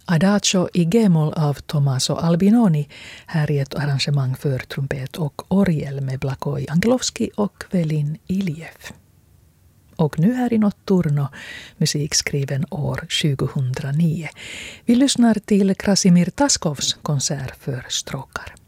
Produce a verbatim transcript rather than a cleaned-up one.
Adagio i G-moll av Tommaso Albinoni här i ett arrangemang för trumpet och orgel med Blagoj Angelovski och Velin Iljev. Och nu här i Notturno, musik skriven år tjugohundranio. Vi lyssnar till Krasimir Taskovs konsert för stråkar.